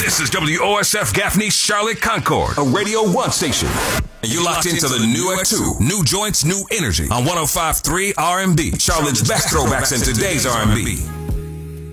This is WOSF Gaffney, Charlotte Concord, a Radio 1 station. And you're locked into the new at 2. New joints, new energy on 105.3 R&B. Charlotte's best throwbacks in today's R&B.